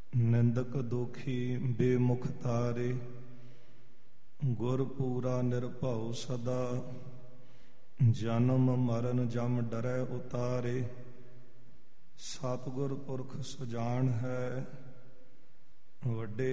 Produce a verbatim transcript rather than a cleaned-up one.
ਨਿੰਦਕ ਦੋਖੀ ਬੇਮੁਖ ਤਾਰੇ, ਗੁਰ ਪੂਰਾ ਨਿਰਭਉ ਸਦਾ, ਜਨਮ ਮਰਨ ਜਮ ਡਰੈ ਉਤਾਰੇ। ਸਤਿਗੁਰ ਪੁਰਖ ਸੁਜਾਨ ਹੈ, ਵੱਡੇ